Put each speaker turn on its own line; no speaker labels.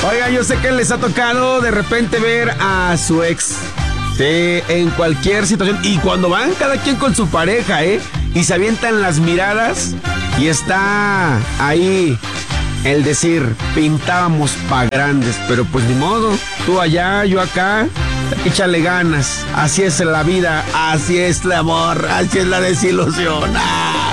Oiga, yo sé que les ha tocado de repente ver a su ex. Sí, en cualquier situación. Y cuando van cada quien con su pareja, y se avientan las miradas y está ahí el decir, pintábamos pa' grandes, pero pues ni modo. Tú allá, yo acá, échale ganas. Así es la vida, así es el amor, así es la desilusión.